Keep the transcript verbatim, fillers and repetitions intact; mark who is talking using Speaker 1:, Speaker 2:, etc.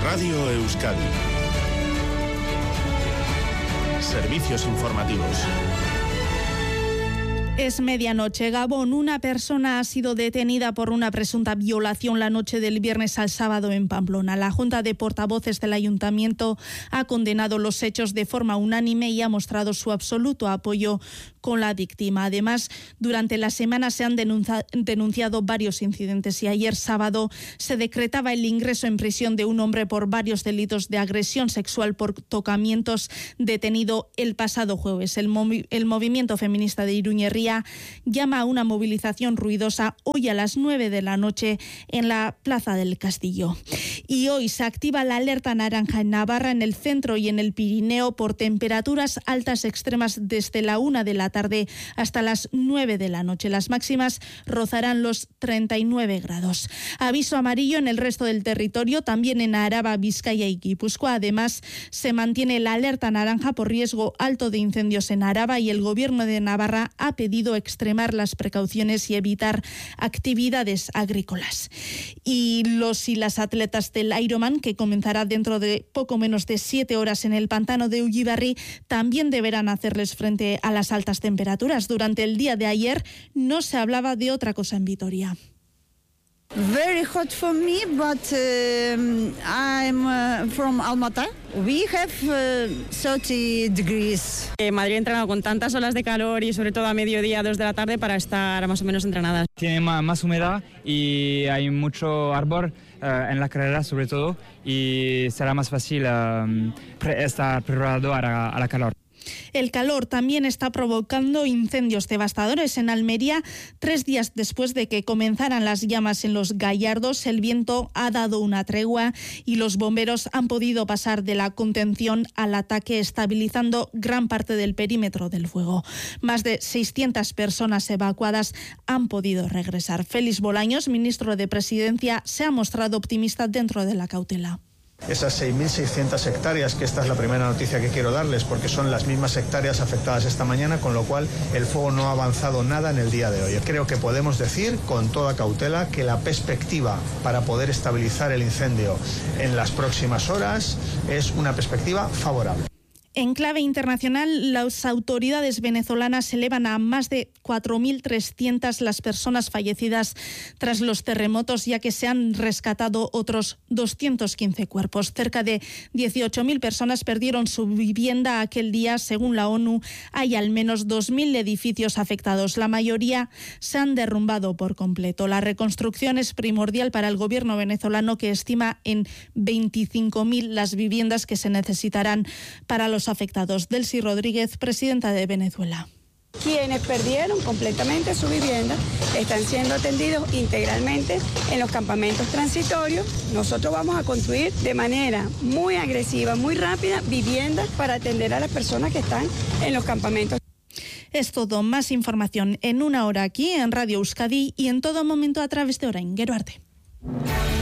Speaker 1: Radio Euskadi. Servicios informativos.
Speaker 2: Es medianoche. Gabón, una persona ha sido detenida por una presunta violación la noche del viernes al sábado en Pamplona. La Junta de Portavoces del Ayuntamiento ha condenado los hechos de forma unánime y ha mostrado su absoluto apoyo con la víctima. Además, durante la semana se han denuncia, denunciado varios incidentes y ayer sábado se decretaba el ingreso en prisión de un hombre por varios delitos de agresión sexual por tocamientos, detenido el pasado jueves. El, movi- el movimiento feminista de Iruñerría llama a una movilización ruidosa hoy a las nueve de la noche en la Plaza del Castillo. Y hoy se activa la alerta naranja en Navarra, en el centro y en el Pirineo por temperaturas altas extremas desde la una de la tarde hasta las nueve de la noche. Las máximas rozarán los treinta y nueve grados. Aviso amarillo en el resto del territorio, también en Araba, Vizcaya y Guipúzcoa. Además, se mantiene la alerta naranja por riesgo alto de incendios en Araba y el Gobierno de Navarra ha pedido extremar las precauciones y evitar actividades agrícolas. Y los y las atletas del Ironman, que comenzará dentro de poco menos de siete horas en el pantano de Ullíbarri, también deberán hacerles frente a las altas temperaturas. Durante el día de ayer no se hablaba de otra cosa en Vitoria.
Speaker 3: Very hot for me, but uh, I'm uh, from Almaty. We have uh, thirty degrees.
Speaker 4: Eh, Madrid ha entrenado con tantas olas de calor y sobre todo a mediodía, dos de la tarde, para estar más o menos entrenadas.
Speaker 5: Tiene más, más humedad y hay mucho árbol uh, en la carrera sobre todo y será más fácil uh, pre- estar preparado a la, a la calor.
Speaker 2: El calor también está provocando incendios devastadores en Almería. Tres días después de que comenzaran las llamas en los Gallardos, el viento ha dado una tregua y los bomberos han podido pasar de la contención al ataque, estabilizando gran parte del perímetro del fuego. Más de seiscientas personas evacuadas han podido regresar. Félix Bolaños, ministro de Presidencia, se ha mostrado optimista dentro de la cautela.
Speaker 6: Esas seis mil seiscientas hectáreas, que esta es la primera noticia que quiero darles, porque son las mismas hectáreas afectadas esta mañana, con lo cual el fuego no ha avanzado nada en el día de hoy. Creo que podemos decir con toda cautela que la perspectiva para poder estabilizar el incendio en las próximas horas es una perspectiva favorable.
Speaker 2: En clave internacional, las autoridades venezolanas elevan a más de cuatro mil trescientas las personas fallecidas tras los terremotos, ya que se han rescatado otros doscientos quince cuerpos. Cerca de dieciocho mil personas perdieron su vivienda aquel día. Según la ONU, hay al menos dos mil edificios afectados. La mayoría se han derrumbado por completo. La reconstrucción es primordial para el gobierno venezolano, que estima en veinticinco mil las viviendas que se necesitarán para los afectados. Delcy Rodríguez, presidenta de Venezuela.
Speaker 7: Quienes perdieron completamente su vivienda están siendo atendidos integralmente en los campamentos transitorios. Nosotros vamos a construir de manera muy agresiva, muy rápida, viviendas para atender a las personas que están en los campamentos.
Speaker 2: Es todo. Más información en una hora aquí en Radio Euskadi y en todo momento a través de Orain. Gero arte.